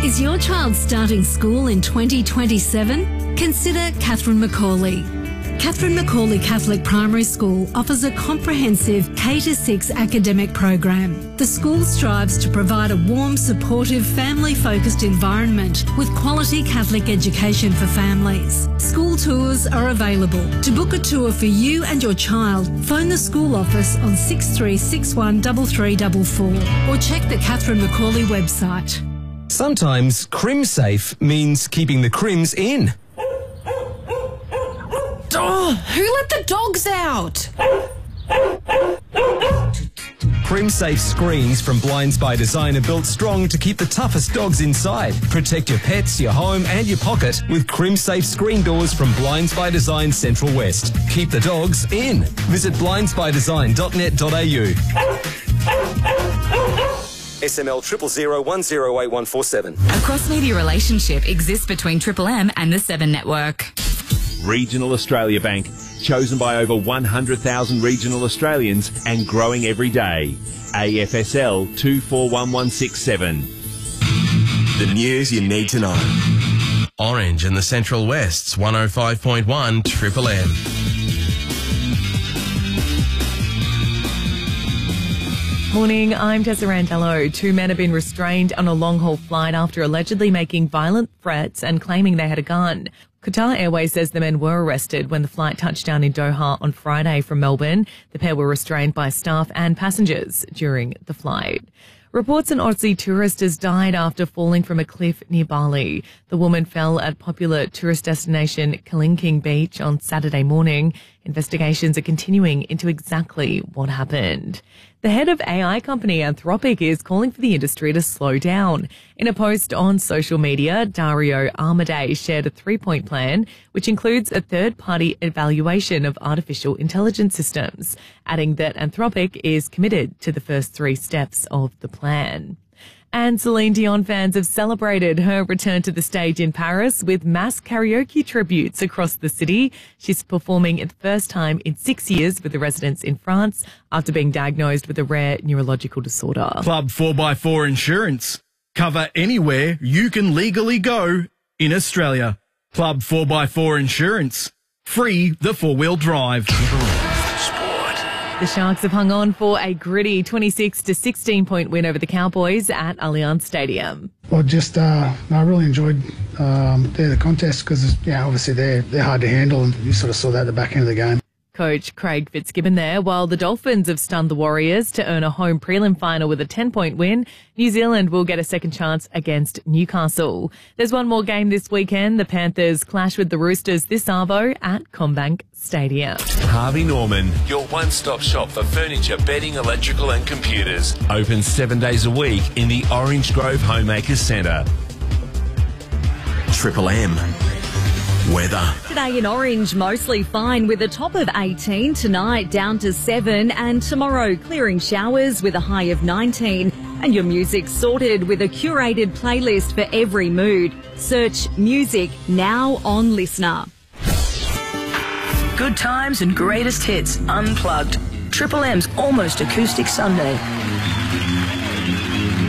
Is your child starting school in 2027? Consider Catherine Macaulay. Catherine Macaulay Catholic Primary School offers a comprehensive K-6 academic program. The school strives to provide a warm, supportive, family-focused environment with quality Catholic education for families. School tours are available. To book a tour for you and your child, phone the school office on 6361 3344 or check the Catherine Macaulay website. Sometimes CrimSafe means keeping the crims in. Oh, who let the dogs out? CrimSafe screens from Blinds by Design are built strong to keep the toughest dogs inside. Protect your pets, your home and your pocket with CrimSafe screen doors from Blinds by Design Central West. Keep the dogs in. Visit blindsbydesign.net.au. SML 000108147. A cross-media relationship exists between Triple M and the 7 Network. Regional Australia Bank, chosen by over 100,000 regional Australians and growing every day. AFSL 241167. The news you need to know. Orange in the Central West's 105.1 Triple M. Morning, I'm Tessa Randello. 2 men have been restrained on a long-haul flight after allegedly making violent threats and claiming they had a gun. Qatar Airways says the men were arrested when the flight touched down in Doha on Friday from Melbourne. The pair were restrained by staff and passengers during the flight. Reports an Aussie tourist has died after falling from a cliff near Bali. The woman fell at popular tourist destination Kelingking Beach on Saturday morning. Investigations are continuing into exactly what happened. The head of AI company Anthropic is calling for the industry to slow down. In a post on social media, Dario Amodei shared a 3-point plan, which includes a third-party evaluation of artificial intelligence systems, adding that Anthropic is committed to the first 3 steps of the plan. And Celine Dion fans have celebrated her return to the stage in Paris with mass karaoke tributes across the city. She's performing for the first time in 6 years with the residents in France after being diagnosed with a rare neurological disorder. Club 4x4 Insurance. Cover anywhere you can legally go in Australia. Club 4x4 Insurance. Free the 4-wheel drive. The Sharks have hung on for a gritty 26-16 point win over the Cowboys at Allianz Stadium. Well, I really enjoyed the contest because, obviously they're hard to handle, and you sort of saw that at the back end of the game. Coach Craig Fitzgibbon there. While the Dolphins have stunned the Warriors to earn a home prelim final with a 10-point win, New Zealand will get a second chance against Newcastle. There's one more game this weekend. The Panthers clash with the Roosters this Arvo at CommBank Stadium. Harvey Norman, your one-stop shop for furniture, bedding, electrical and computers. Open 7 days a week in the Orange Grove Homemakers Centre. Triple M. Weather. Today in Orange, mostly fine with a top of 18. Tonight down to 7, and tomorrow clearing showers with a high of 19. And your music sorted with a curated playlist for every mood. Search music now on Listener. Good times and greatest hits unplugged. Triple M's Almost Acoustic Sunday.